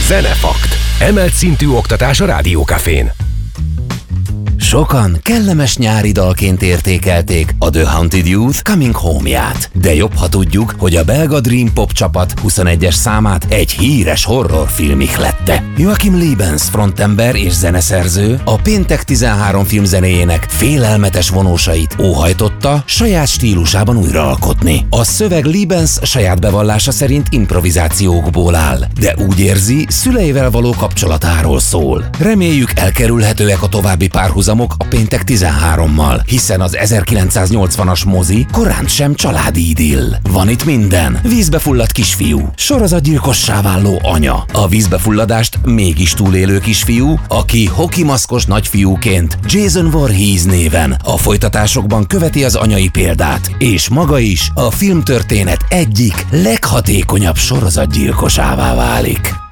Zenefakt. Emelt szintű oktatás a Rádiókafén. Sokan kellemes nyári dalként értékelték a The Haunted Youth Coming Home-ját. De jobb, ha tudjuk, hogy a belga Dream Pop csapat 21-es számát egy híres horrorfilm ihlette. Joachim Liebens frontember és zeneszerző a Péntek 13 filmzenéjének félelmetes vonósait óhajtotta saját stílusában újraalkotni. A szöveg Liebens saját bevallása szerint improvizációkból áll, de úgy érzi, szüleivel való kapcsolatáról szól. Reméljük, elkerülhetőek a további párhuzamok a Péntek 13-mal, hiszen az 1980-as mozi korán sem családi idill. Van itt minden. Vízbe fulladt kisfiú, sorozatgyilkossá váló anya, a vízbefulladást mégis túlélő kisfiú, aki hokimaszkos nagyfiúként Jason Voorhees néven a folytatásokban követi az anyai példát, és maga is a filmtörténet egyik leghatékonyabb sorozatgyilkosává válik.